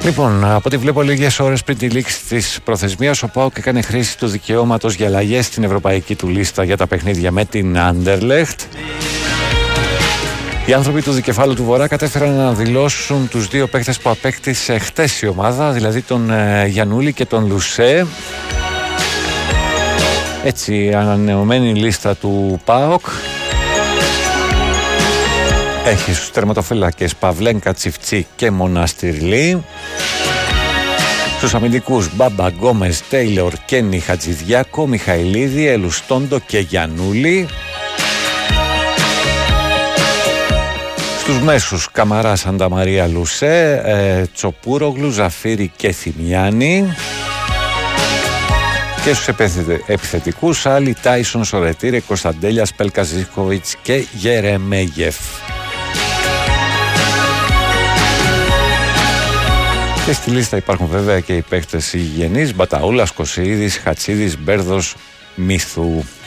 Λοιπόν, από ό,τι βλέπω λίγες ώρες πριν τη λήξη της προθεσμίας, ο ΠΑΟΚ έκανε χρήση του δικαιώματος για αλλαγές στην ευρωπαϊκή του λίστα για τα παιχνίδια με την Άντερλεχτ. Οι άνθρωποι του δικεφάλου του Βορρά κατέφεραν να δηλώσουν τους δύο παίκτες που απέκτησε χτες η ομάδα, δηλαδή τον Γιαννούλη και τον Λουσέ. Έτσι, η ανανεωμένη λίστα του ΠΑΟΚ έχει στους τερματοφύλακες Παυλένκα, Τσιφτσί και Μοναστηρλή. Στους αμυντικούς Μπάμπα, Γκόμες, Τέιλορ, Κένι, Χατζηδιάκο, Μιχαηλίδη, Ελουστόντο και Γιαννούλη. Στους μέσους Καμαρά, Σανταμαρία, Λουσέ, Τσοπούρογλου, Ζαφύρι και Θημιάνη. Και στους επιθετικούς Άλλη, Τάισον, Σορετήρε, Κωνσταντέλια, Σπέλκα, Ζίχοβιτς και Γερεμέγεφ. Και στη λίστα υπάρχουν βέβαια και οι παίκτες υγιεινείς: Μπαταούλας, Κωσιίδης, Χατσίδης, Μπέρδος, Μύθου.